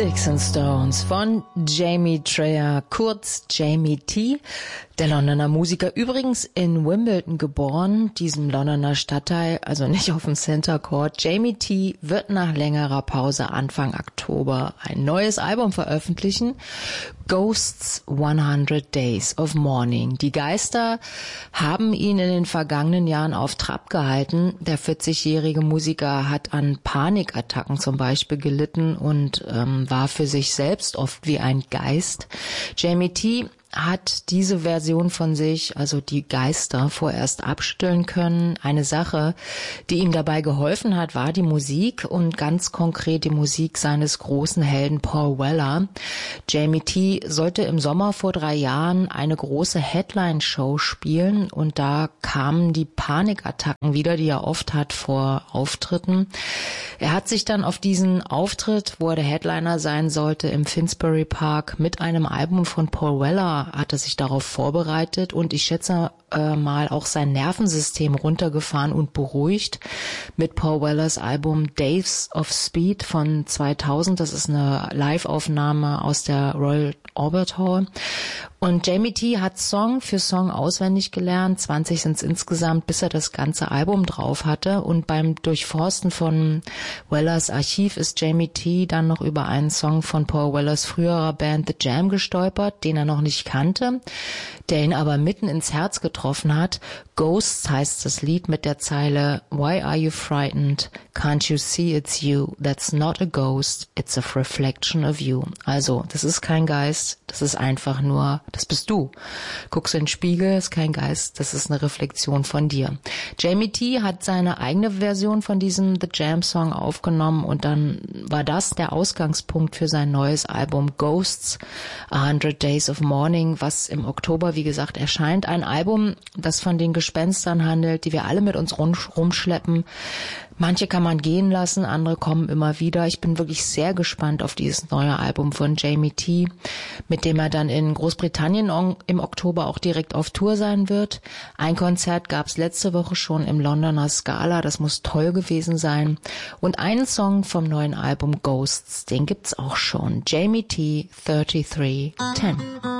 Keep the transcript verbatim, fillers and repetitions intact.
Sticks and Stones von Jamie Trayer, kurz Jamie T., der Londoner Musiker, übrigens in Wimbledon geboren, diesem Londoner Stadtteil, also nicht auf dem Center Court. Jamie T. wird nach längerer Pause Anfang Oktober ein neues Album veröffentlichen, Ghosts hundert Days of Mourning. Die Geister haben ihn in den vergangenen Jahren auf Trab gehalten. Der vierzigjährige Musiker hat an Panikattacken zum Beispiel gelitten und ähm, war für sich selbst oft wie ein Geist. Jamie T. hat diese Version von sich, also die Geister, vorerst abstellen können. Eine Sache, die ihm dabei geholfen hat, war die Musik und ganz konkret die Musik seines großen Helden Paul Weller. Jamie T. sollte im Sommer vor drei Jahren eine große Headline-Show spielen und da kamen die Panikattacken wieder, die er oft hat vor Auftritten. Er hat sich dann auf diesen Auftritt, wo er der Headliner sein sollte, im Finsbury Park mit einem Album von Paul Weller hat er sich darauf vorbereitet und ich schätze äh, mal auch sein Nervensystem runtergefahren und beruhigt mit Paul Wellers Album Days of Speed von zweitausend. Das ist eine Live-Aufnahme aus der Royal Albert Hall. Und Jamie T. hat Song für Song auswendig gelernt, zwanzig sind es insgesamt, bis er das ganze Album drauf hatte. Und beim Durchforsten von Wellers Archiv ist Jamie T. dann noch über einen Song von Paul Wellers früherer Band The Jam gestolpert, den er noch nicht kannte, der ihn aber mitten ins Herz getroffen hat. Ghosts heißt das Lied mit der Zeile Why are you frightened? Can't you see it's you? That's not a ghost, it's a reflection of you. Also, das ist kein Geist, das ist einfach nur, das bist du. Guckst in den Spiegel, ist kein Geist, das ist eine Reflexion von dir. Jamie T. hat seine eigene Version von diesem The Jam Song aufgenommen und dann war das der Ausgangspunkt für sein neues Album Ghosts hundert Days of Mourning, was im Oktober, wie gesagt, erscheint. Ein Album, das von den Gespenstern handelt, die wir alle mit uns rumschleppen. Manche kann man gehen lassen, andere kommen immer wieder. Ich bin wirklich sehr gespannt auf dieses neue Album von Jamie T., mit dem er dann in Großbritannien im Oktober auch direkt auf Tour sein wird. Ein Konzert gab es letzte Woche schon im Londoner Scala, das muss toll gewesen sein. Und einen Song vom neuen Album Ghosts, den gibt's auch schon. Jamie T. dreiunddreißig zehn.